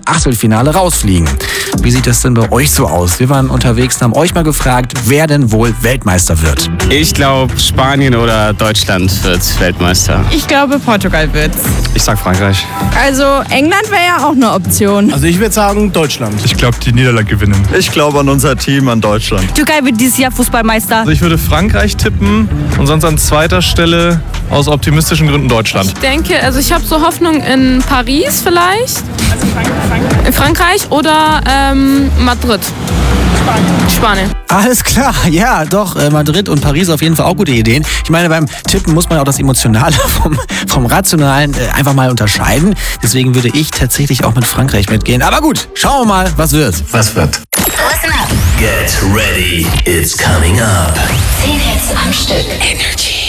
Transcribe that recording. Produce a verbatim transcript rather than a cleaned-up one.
Achtelfinale rausfliegen. Wie sieht das denn bei euch so aus? Wir waren unterwegs und haben euch mal gefragt, wer denn wohl Weltmeister wird. Ich glaube, Spanien oder Deutschland wird Weltmeister. Ich glaube, Portugal wird's. Ich sag Frankreich. Also England wäre ja auch eine Option. Also ich würde sagen Deutschland. Ich glaube, die Niederlande gewinnen. Ich glaube an unser Team, an Deutschland. Türkei wird dieses Jahr Fußballmeister. Also ich würde Frankreich tippen und sonst an zweiter Stelle aus optimistischen Gründen Deutschland. Ich denke, also ich habe so Hoffnung in Paris vielleicht. Also Frankreich. Frankreich oder ähm, Madrid. Spanien. Spanien. Alles klar, ja, doch, äh, Madrid und Paris auf jeden Fall auch gute Ideen. Ich meine, beim Tippen muss man auch das Emotionale vom, vom Rationalen äh, einfach mal unterscheiden. Deswegen würde ich tatsächlich auch mit Frankreich mitgehen. Aber gut, schauen wir mal, was wird. Was wird? Listen up. Get ready, it's coming up. Zehn Hits am Stück. Energy.